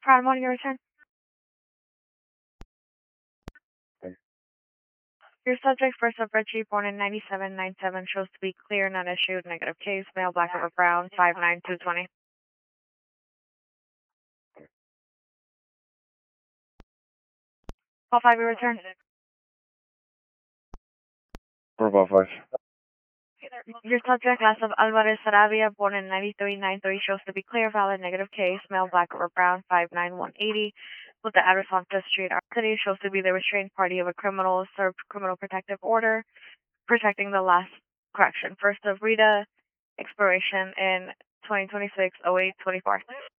Proud morning, your return. Your subject, first of Richie, born in 9797, shows to be clear, none issued, negative case, male, black over brown, 59220. Call 5, your return. Purple 5. Your subject, last of Alvarez Sarabia, born in 9393, shows to be clear, valid, negative case, male, black over brown, 59180. With the address on 5th Street, Arc City, shows to be the restrained party of a criminal, served criminal protective order, protecting the last correction. First of Rita, expiration in 2026, 0824.